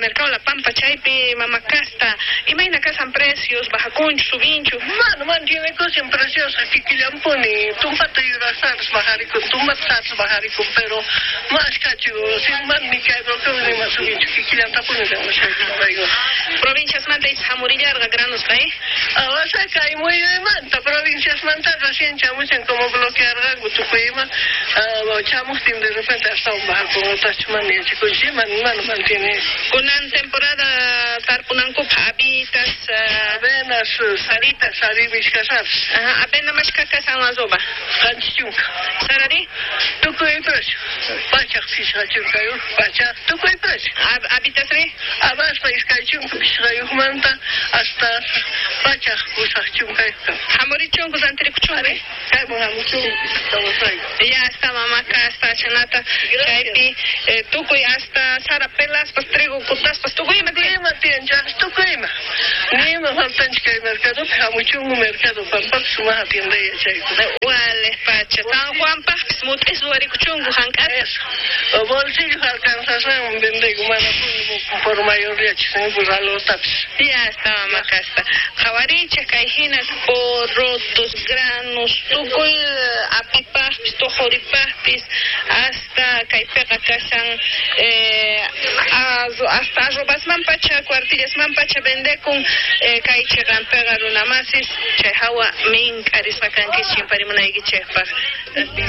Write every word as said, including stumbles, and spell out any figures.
Mercado La Pampa, chaypi, mamacasta, imagina casan precios, baja concho, subincho. Mano, mantiene cosas preciosas, que quillamponi, tumbata y rasars bajaricum, tumbatas bajaricum, pero más cacho, sin man ni que bloqueo ni más subincho, que quillantaponi de más Provincias manta y Jamurillarga, granos, ¿eh? Ahora que hay muy de manta, provincias manta, recién chamuchen como bloquear algo, tu prima, chamos de repente hasta un bajo con otras manías, chicos, sí, man, mano, mantiene. Kunan temporada tarpunan ko habitas avenas, saritas, saribis casar. Aha, apena mas kakasang azoba. Kanchunka. Sarari? Tukoy pres. Pachak sisachun kayo. Pachak tukoy pres. Habitas re? Abas pa iskachun kayo manta hasta pachak usachun kayo. Hamorichun ko santri kuchun. Kay mo hamuchun. Ya está mamá acá está chanata. Kaypi tukoy hasta sara pelas pas trigo kutas pas tukoy ma tukoy ma tienja tukoy ma. Ni ma faltan kay mercado hamuchun mercado pampa suma tienda ya chay. Wale pacha. San Juan Pax mut es wari kuchungu hankat. O bolsillo alcanzas a vender humana por mayoría chisme por algo taps. Ya está mamá acá está. Jawariche kayhinas porotos granos tukoy apipapis tojoripapis hasta kaypeka kasan eh hasta arrobas mampacha cuartillas mampacha vende con eh kayche rampega lunamasis che hawa min arismakan kichin parimunaygi chepar